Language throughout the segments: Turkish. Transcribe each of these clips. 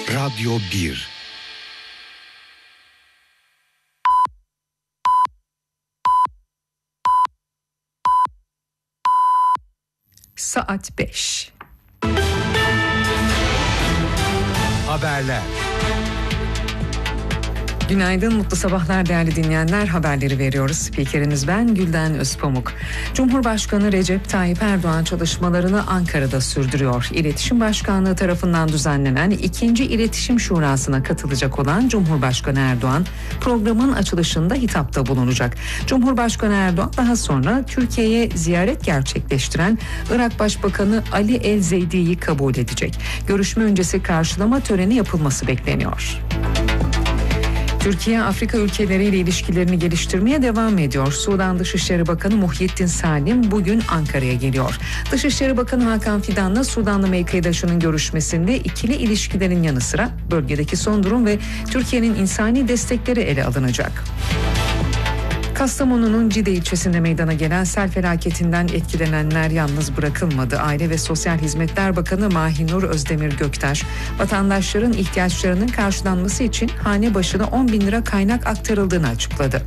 Radyo 1. Saat 5. Haberler. Günaydın, mutlu sabahlar değerli dinleyenler. Haberleri veriyoruz. Spikeriniz ben Gülden Özpamuk. Cumhurbaşkanı Recep Tayyip Erdoğan çalışmalarını Ankara'da sürdürüyor. İletişim Başkanlığı tarafından düzenlenen 2. İletişim Şurası'na katılacak olan Cumhurbaşkanı Erdoğan programın açılışında hitapta bulunacak. Cumhurbaşkanı Erdoğan daha sonra Türkiye'ye ziyaret gerçekleştiren Irak Başbakanı Ali El-Zeydi'yi kabul edecek. Görüşme öncesi karşılama töreni yapılması bekleniyor. Türkiye, Afrika ülkeleriyle ilişkilerini geliştirmeye devam ediyor. Sudan Dışişleri Bakanı Muhyiddin Salim bugün Ankara'ya geliyor. Dışişleri Bakanı Hakan Fidan'la Sudanlı mevkidaşının görüşmesinde ikili ilişkilerin yanı sıra bölgedeki son durum ve Türkiye'nin insani destekleri ele alınacak. Kastamonu'nun Cide ilçesinde meydana gelen sel felaketinden etkilenenler yalnız bırakılmadı. Aile ve Sosyal Hizmetler Bakanı Mahinur Özdemir Göktaş, vatandaşların ihtiyaçlarının karşılanması için hane başına 10.000 lira kaynak aktarıldığını açıkladı.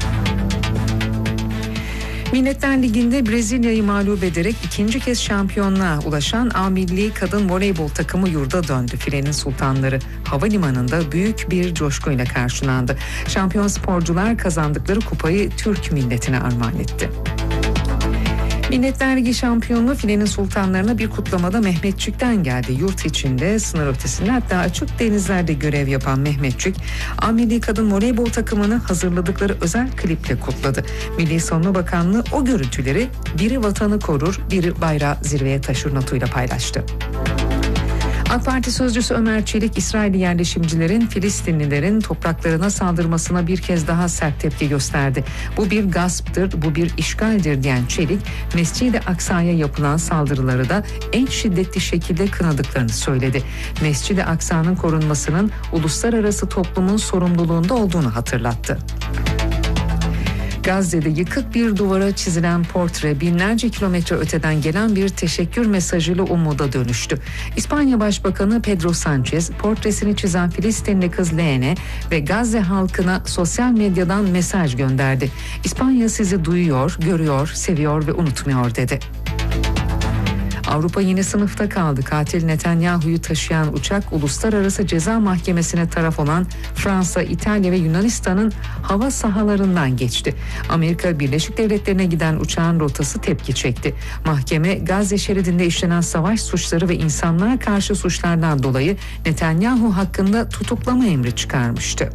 Milletler Ligi'nde Brezilya'yı mağlup ederek ikinci kez şampiyonluğa ulaşan A Milli Kadın Voleybol takımı yurda döndü. Filenin sultanları havalimanında büyük bir coşkuyla karşılandı. Şampiyon sporcular kazandıkları kupayı Türk milletine armağan etti. Milletler Ligi şampiyonluğu filenin sultanlarına bir kutlamada Mehmetçik'ten geldi. Yurt içinde, sınır ötesinde, hatta açık denizlerde görev yapan Mehmetçik, A Milli Kadın Voleybol takımını hazırladıkları özel kliple kutladı. Milli Savunma Bakanlığı o görüntüleri "Biri vatanı korur, biri bayrağı zirveye taşır" notuyla paylaştı. AK Parti sözcüsü Ömer Çelik, İsrailli yerleşimcilerin Filistinlilerin topraklarına saldırmasına bir kez daha sert tepki gösterdi. "Bu bir gasptır, bu bir işgaldir" diyen Çelik, Mescid-i Aksa'ya yapılan saldırıları da en şiddetli şekilde kınadıklarını söyledi. Mescid-i Aksa'nın korunmasının uluslararası toplumun sorumluluğunda olduğunu hatırlattı. Gazze'de yıkık bir duvara çizilen portre binlerce kilometre öteden gelen bir teşekkür mesajıyla umuda dönüştü. İspanya Başbakanı Pedro Sanchez portresini çizen Filistinli kız Leene ve Gazze halkına sosyal medyadan mesaj gönderdi. "İspanya sizi duyuyor, görüyor, seviyor ve unutmuyor" dedi. Avrupa yine sınıfta kaldı. Katil Netanyahu'yu taşıyan uçak Uluslararası Ceza Mahkemesi'ne taraf olan Fransa, İtalya ve Yunanistan'ın hava sahalarından geçti. Amerika Birleşik Devletleri'ne giden uçağın rotası tepki çekti. Mahkeme, Gazze şeridinde işlenen savaş suçları ve insanlığa karşı suçlardan dolayı Netanyahu hakkında tutuklama emri çıkarmıştı.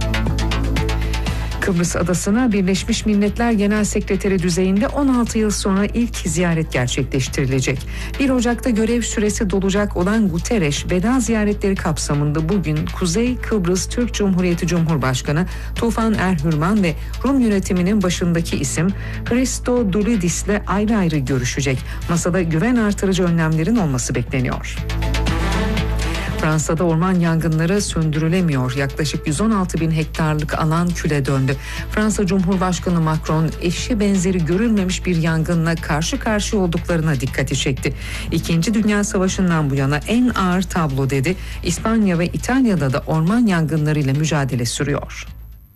Kıbrıs Adası'na Birleşmiş Milletler Genel Sekreteri düzeyinde 16 yıl sonra ilk ziyaret gerçekleştirilecek. 1 Ocak'ta görev süresi dolacak olan Guterres veda ziyaretleri kapsamında bugün Kuzey Kıbrıs Türk Cumhuriyeti Cumhurbaşkanı Tufan Erhürman ve Rum yönetiminin başındaki isim Christodoulidis'le ayrı ayrı görüşecek. Masada güven artırıcı önlemlerin olması bekleniyor. Fransa'da orman yangınları söndürülemiyor. Yaklaşık 116 bin hektarlık alan küle döndü. Fransa Cumhurbaşkanı Macron, eşi benzeri görülmemiş bir yangınla karşı karşıya olduklarına dikkati çekti. İkinci Dünya Savaşı'ndan bu yana en ağır tablo dedi. İspanya ve İtalya'da da orman yangınlarıyla mücadele sürüyor.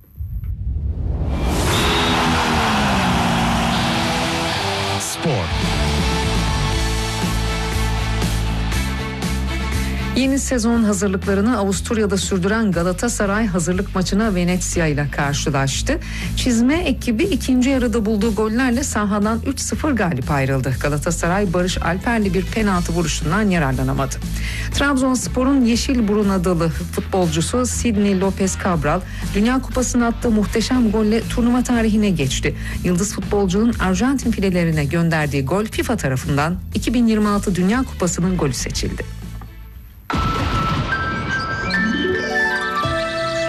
Spor. Yeni sezon hazırlıklarını Avusturya'da sürdüren Galatasaray hazırlık maçına Venezia ile karşılaştı. Çizme ekibi ikinci yarıda bulduğu gollerle sahadan 3-0 galip ayrıldı. Galatasaray Barış Alper'li bir penaltı vuruşundan yararlanamadı. Trabzonspor'un Yeşilburun adalı futbolcusu Sidney Lopez Cabral, Dünya Kupası'na attığı muhteşem golle turnuva tarihine geçti. Yıldız futbolcunun Arjantin filelerine gönderdiği gol FIFA tarafından 2026 Dünya Kupası'nın golü seçildi.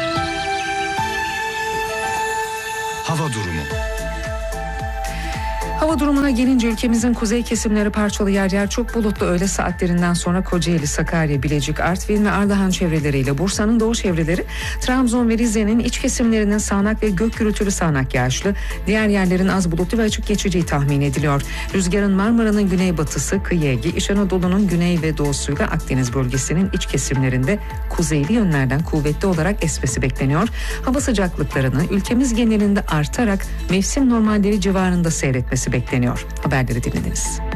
Hava durumu. Hava durumuna gelince ülkemizin kuzey kesimleri parçalı yer yer çok bulutlu. Öğle saatlerinden sonra Kocaeli, Sakarya, Bilecik, Artvin ve Ardahan çevreleriyle Bursa'nın doğu çevreleri, Trabzon ve Rize'nin iç kesimlerinin sağanak ve gök gürültülü sağanak yağışlı, diğer yerlerin az bulutlu ve açık geçeceği tahmin ediliyor. Rüzgarın Marmara'nın güneybatısı, kıyı Ege, İç Anadolu'nun güney ve doğusuyla Akdeniz bölgesinin iç kesimlerinde kuzeyli yönlerden kuvvetli olarak esmesi bekleniyor. Hava sıcaklıklarını ülkemiz genelinde artarak mevsim normalleri civarında seyretmesi bekleniyor. Haberleri dinlediniz.